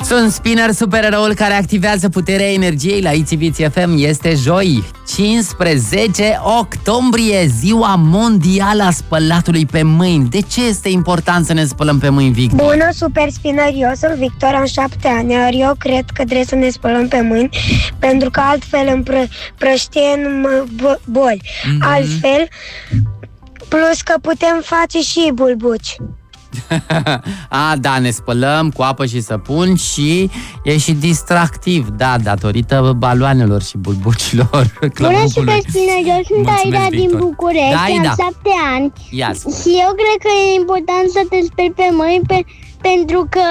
Sunt Spinner, supereroul care activează puterea energiei la ITV FM. Este joi, 15 octombrie, ziua mondială a spălatului pe mâini. De ce este important să ne spălăm pe mâini, Victor? Bună, Super Spinner, eu sunt Victor, am 7 ani, iar eu cred că trebuie să ne spălăm pe mâini, pentru că altfel împrăștiem boli. Altfel, plus că putem face și bulbuci. Da, ne spălăm cu apă și săpun și e și distractiv, da, datorită baloanelor și bulbucilor. Bună, Super Spinner, eu sunt Aida din București, am 7 ani. Și eu cred că e important să te speli pe mâini pentru că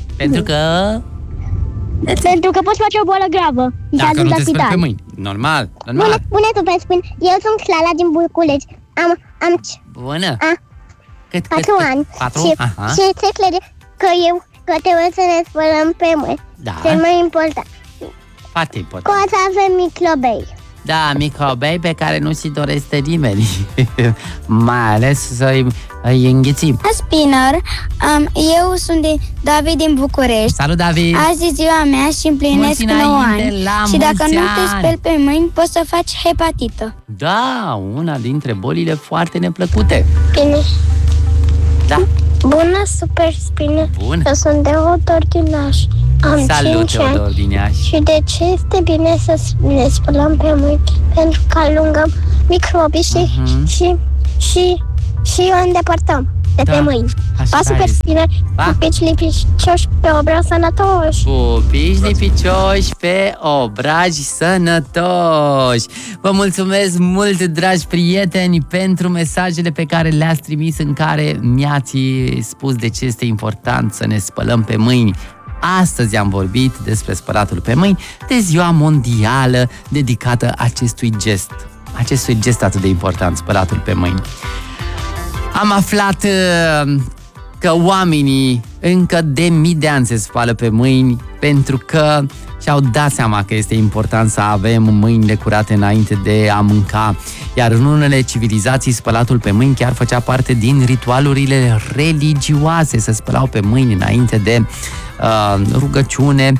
poți face o boală gravă. Dacă nu te speli pe mâini, normal. Bună, Super Spinner, eu sunt Clala din București. Bună. 4 ani. 4? Și se crede că trebuie să ne spălăm pe mâini. Da. Cel mai important. Foarte important. Poate avem microbei. Da, microbei pe care nu și dorește nimeni. Mai ales să îi înghițim. Spinner, eu sunt David din București. Salut, David! Azi e ziua mea și împlinesc 9 ani. Și dacă nu te speli pe mâini, poți să faci hepatită. Da, una dintre bolile foarte neplăcute. Bine. Da. Bună, Super Spinner. Bun. Eu sunt Teodor din Iași. Am Salut, 5 Teodor ani. din Iași. Și de ce este bine să ne spălăm pe mâini? Pentru că alungăm microbii și o îndepărtăm de pe mâini. Pa, Super Spinner, pupici lipicioși pe obraj sănătoși. Pupici lipicioși pe obraji sănătoși. Vă mulțumesc mult, dragi prieteni, pentru mesajele pe care le-ați trimis, în care mi-ați spus de ce este important să ne spălăm pe mâini. Astăzi am vorbit despre spălatul pe mâini, de ziua mondială dedicată acestui gest atât de important, spălatul pe mâini. Am aflat că oamenii încă de mii de ani se spală pe mâini pentru că și-au dat seama că este important să avem mâinile curate înainte de a mânca. Iar în unele civilizații spălatul pe mâini chiar făcea parte din ritualurile religioase. Se spălau pe mâini înainte de rugăciune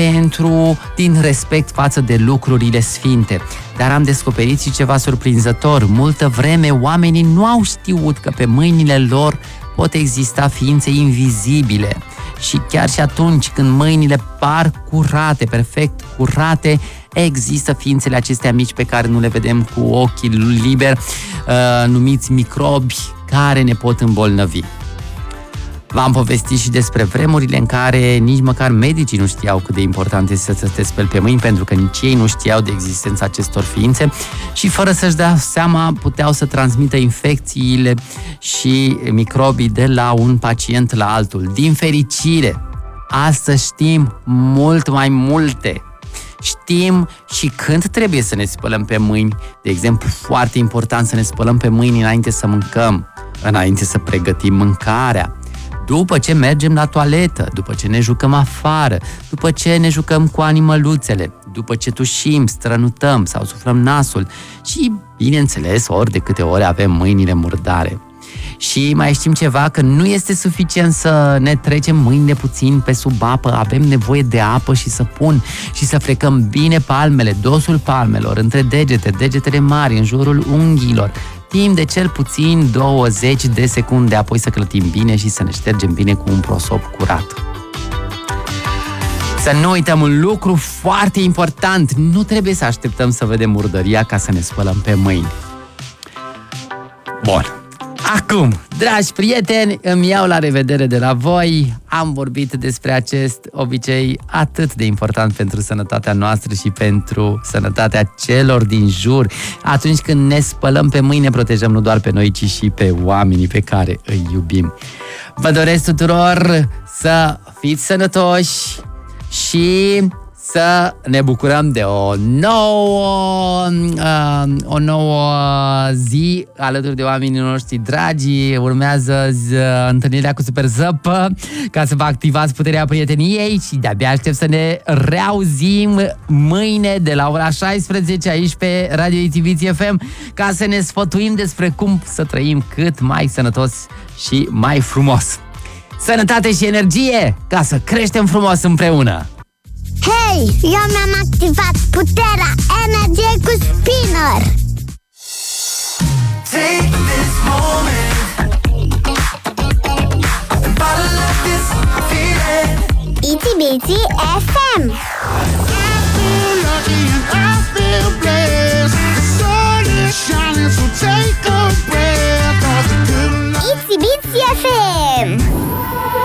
din respect față de lucrurile sfinte. Dar am descoperit și ceva surprinzător. Multă vreme oamenii nu au știut că pe mâinile lor pot exista ființe invizibile. Și chiar și atunci când mâinile par curate, perfect curate, există ființele acestea mici pe care nu le vedem cu ochii liberi, numiți microbi, care ne pot îmbolnăvi. V-am povestit și despre vremurile în care nici măcar medicii nu știau cât de important este să te speli pe mâini, pentru că nici ei nu știau de existența acestor ființe și fără să-și dea seama puteau să transmită infecțiile și microbii de la un pacient la altul. Din fericire, astăzi știm mult mai multe. Știm și când trebuie să ne spălăm pe mâini. De exemplu, foarte important să ne spălăm pe mâini înainte să mâncăm, înainte să pregătim mâncarea, după ce mergem la toaletă, după ce ne jucăm afară, după ce ne jucăm cu animăluțele, după ce tușim, strănutăm sau suflăm nasul și, bineînțeles, ori de câte ori avem mâinile murdare. Și mai știm ceva, că nu este suficient să ne trecem mâinile puțin pe sub apă, avem nevoie de apă și săpun și să frecăm bine palmele, dosul palmelor, între degetele mari, în jurul unghiilor, timp de cel puțin 20 de secunde, apoi să clătim bine și să ne ștergem bine cu un prosop curat. Să nu uităm un lucru foarte important, nu trebuie să așteptăm să vedem murdăria ca să ne spălăm pe mâini. Bun. Acum, dragi prieteni, îmi iau la revedere de la voi. Am vorbit despre acest obicei atât de important pentru sănătatea noastră și pentru sănătatea celor din jur. Atunci când ne spălăm pe mâini, ne protejăm nu doar pe noi, ci și pe oamenii pe care îi iubim. Vă doresc tuturor să fiți sănătoși și să ne bucurăm de o nouă zi alături de oamenii noștri dragi. Urmează întâlnirea cu Super Zăpă ca să vă activați puterea prieteniei și de-abia aștept să ne reauzim mâine de la ora 16 aici pe Radio ITV FM ca să ne sfătuim despre cum să trăim cât mai sănătos și mai frumos. sănătate și energie ca să creștem frumos împreună. Hei, eu mi-am activat puterea energiei cu Spinner. Take this moment and bottle up this feeling. Itsy Bitsy FM. I feel lucky and I feel blessed.